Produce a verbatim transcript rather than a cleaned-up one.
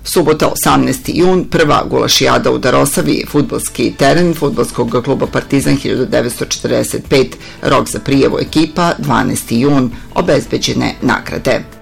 Subota osamnaesti jun, prva gulašijada u Darosavi, fudbalski teren fudbalskog kluba Partizan hiljadu devetsto četrdeset pet, rok za prijavu ekipa dvanaesti jun, obezbeđene nagrade.